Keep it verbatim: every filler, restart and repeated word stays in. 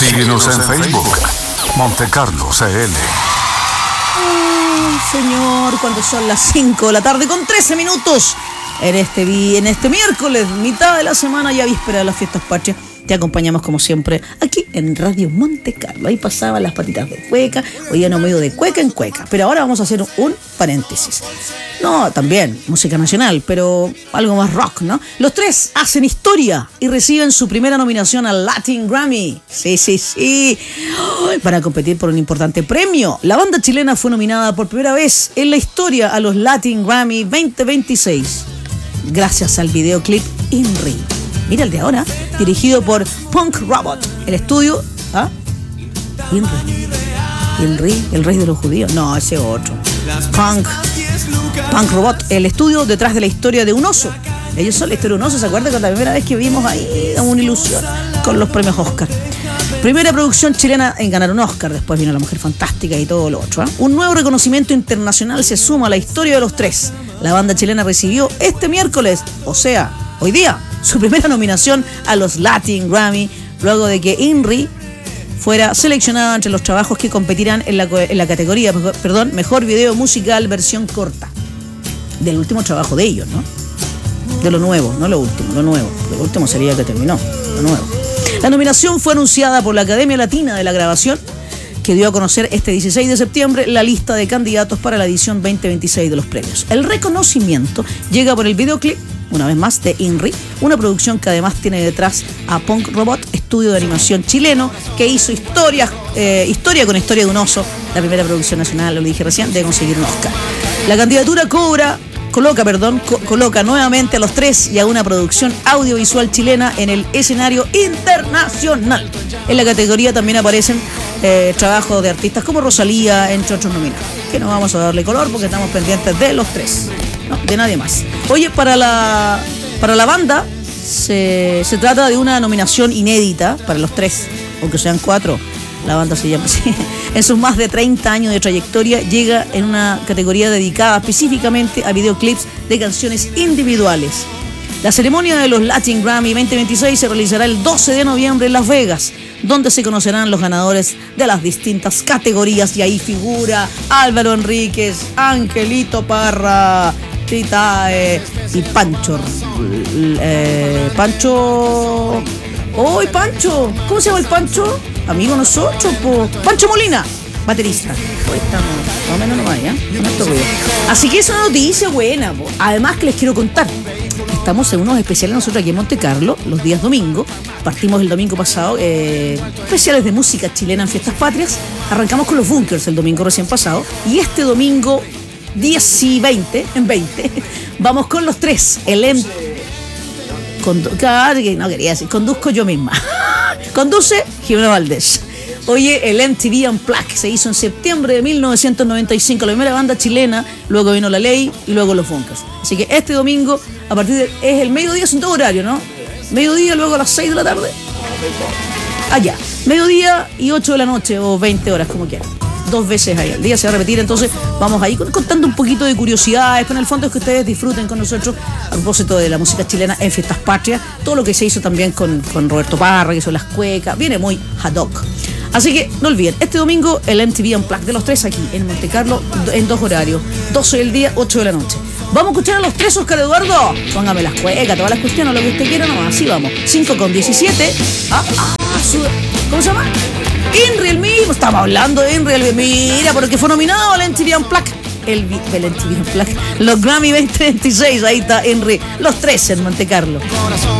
Síguenos en Facebook, Monte Carlo C L. Ay, señor, cuando son las cinco de la tarde con trece minutos, en este, en este miércoles, mitad de la semana, ya víspera de las fiestas patrias, te acompañamos como siempre aquí en Radio Monte Carlo. Ahí pasaban las patitas de cueca, hoy ya no me he ido de cueca en cueca, pero ahora vamos a hacer un paréntesis. No, también música nacional, pero algo más rock, ¿no? Los tres hacen historia y reciben su primera nominación al Latin Grammy. Sí, sí, sí. Ay, para competir por un importante premio. La banda chilena fue nominada por primera vez en la historia a los Latin Grammy veinte veintiséis, gracias al videoclip Inri. Mira el de ahora, dirigido por Punk Robot. El estudio... ¿Ah? Inri. Inri, el rey de los judíos. No, ese otro. Punk... Punk Robot, el estudio detrás de la historia de un oso. Ellos son la historia de un oso, ¿se acuerdan? Con la primera vez que vimos ahí una ilusión con los premios Oscar. Primera producción chilena en ganar un Oscar, después vino La Mujer Fantástica y todo lo otro, ¿eh? Un nuevo reconocimiento internacional se suma a la historia de los tres. La banda chilena recibió este miércoles, o sea, hoy día, su primera nominación a los Latin Grammy, luego de que Inri fuera seleccionada entre los trabajos que competirán en la, en la categoría, perdón, Mejor Video Musical Versión Corta. Del último trabajo de ellos, ¿no? De lo nuevo, no lo último, lo nuevo. Lo último sería que terminó, lo nuevo. La nominación fue anunciada por la Academia Latina de la Grabación, que dio a conocer este dieciséis de septiembre la lista de candidatos para la edición veinte veintiséis de los premios. El reconocimiento llega por el videoclip, una vez más, de Inri, una producción que además tiene detrás a Punk Robot, estudio de animación chileno, que hizo historia, eh, historia con historia de un oso, la primera producción nacional, lo dije recién, de conseguir un Oscar. La candidatura cobra... Coloca, perdón, co- coloca nuevamente a los tres y a una producción audiovisual chilena en el escenario internacional. En la categoría también aparecen eh, trabajos de artistas como Rosalía, entre otros nominados, que no vamos a darle color porque estamos pendientes de los tres, no, de nadie más. Oye, para la, para la banda se, se trata de una nominación inédita para los tres, aunque sean cuatro. La banda se llama así. En sus más de treinta años de trayectoria llega en una categoría dedicada específicamente a videoclips de canciones individuales. La ceremonia de los Latin Grammy veinte veintiséis se realizará el doce de noviembre en Las Vegas, donde se conocerán los ganadores de las distintas categorías, y ahí figura Álvaro Enríquez, Angelito Parra, Titae y Pancho. Eh, Pancho... ¡Uy, Pancho! ¿Cómo se llama el Pancho? Amigo nosotros, po. Pancho Molina, baterista. Hoy estamos más o menos nomás, ¿ya? Con esto ruido. Así que es una noticia buena, po. Además que les quiero contar, estamos en unos especiales nosotros aquí en Monte Carlo, los días domingo. Partimos el domingo pasado, eh, especiales de música chilena en Fiestas Patrias. Arrancamos con los Bunkers el domingo recién pasado. Y este domingo diez y veinte, en veinte, vamos con los tres. El M... Condu- no quería decir, conduzco yo misma. Conduce Jimena Valdés. Oye, el M T V Unplugged se hizo en septiembre de mil novecientos noventa y cinco, la primera banda chilena, luego vino La Ley y luego los Bunkers. Así que este domingo, a partir de, es el mediodía, es un todo horario, ¿no? Mediodía, luego a las seis de la tarde. Allá, mediodía y ocho de la noche, o veinte horas, como quieran. Dos veces ahí al día se va a repetir, entonces vamos ahí contando un poquito de curiosidades, pero en el fondo es que ustedes disfruten con nosotros a propósito de la música chilena en Fiestas Patrias, todo lo que se hizo también con, con Roberto Parra, que son las cuecas, viene muy ad hoc. Así que no olviden, este domingo el M T V Unplugged de los tres aquí en Monte Carlo en dos horarios, doce del día, ocho de la noche. Vamos a escuchar a los tres, Oscar Eduardo. Póngame las cuecas, todas las cuestiones, lo que usted quiera nomás, así vamos. cinco con diecisiete. Ah, ah, ¿cómo se llama? Inri, el mismo, estaba hablando de Inri, el, mira, porque fue nominado al M T V Unplugged, el, el M T V Unplugged, los Grammy veinte veintiséis, ahí está Inri, los tres en Monte Carlo.